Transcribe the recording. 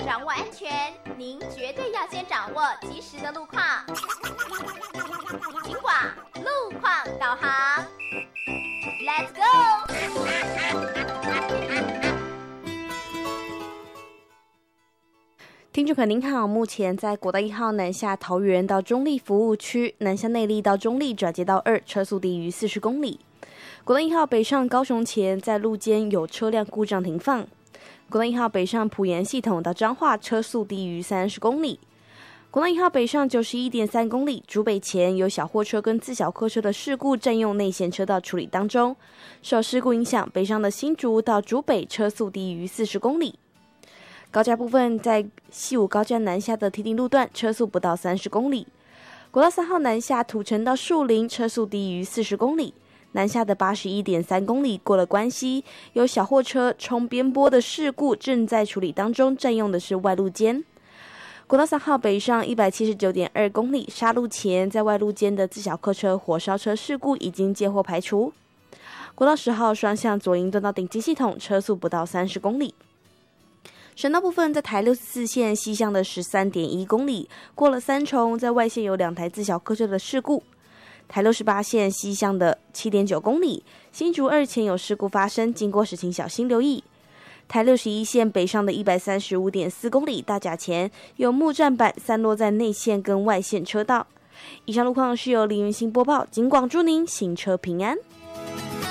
掌握安全，您绝对要先掌握及时的路况。警广路况导航 ，Let's go！ 听众朋友您好，目前在国道1号南下桃园到中立服务区，南下内壢到中立转接道2，车速低于40公里。国道1号北上高雄前，在路肩有车辆故障停放。国道1号北上埔盐系统到彰化，车速低于30公里。国道1号北上91.3公里，竹北前有小货车跟自小客车的事故占用内线车道处理当中，受事故影响，北上的新竹到竹北车速低于40公里。高架部分，在西武高架南下的堤顶路段，车速不到30公里。国道3号南下土城到树林，车速低于40公里。南下的81.3公里过了关西，有小货车冲边坡的事故正在处理当中，占用的是外路肩。国道3号北上179.2公里，沙路前在外路肩的自小客车火烧车事故已经接获排除。国道10号双向左营段到顶基系统，车速不到30公里。省道部分，在台64线西向的13.1公里，过了三重，在外线有2台自小客车的事故。台68线西向的7.9公里，新竹2前有事故发生，经过时请小心留意。台61线北上的135.4公里，大甲前有木栈板散落在内线跟外线车道。以上路况是由林云欣播报，警广祝您行车平安。